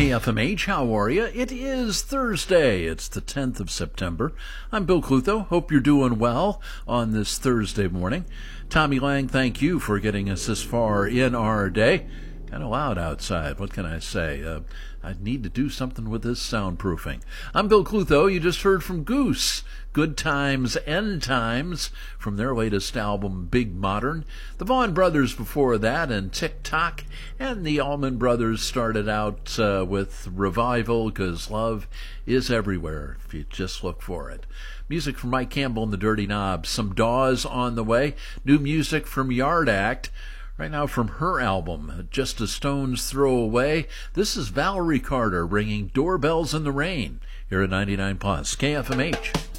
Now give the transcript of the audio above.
KFMH, how are you? It is Thursday. It's the 10th of September. I'm Bill Clutho. Hope you're doing well on this Thursday morning. Tommy Lang, thank you for getting us this far in our day. Kind of loud outside. What can I say? I need to do something with this soundproofing. I'm Bill Clutho. You just heard from Goose. Good Times, End Times, from their latest album, Big Modern. The Vaughan Brothers before that, and Tick Tock. And the Allman Brothers started out with Revival, 'cause love is everywhere, if you just look for it. Music from Mike Campbell and the Dirty Knobs. Some Dawes on the way. New music from Yard Act. Right now from her album, Just a Stone's Throw Away, this is Valerie Carter bringing Doorbells in the Rain here at 99 Plus KFMH.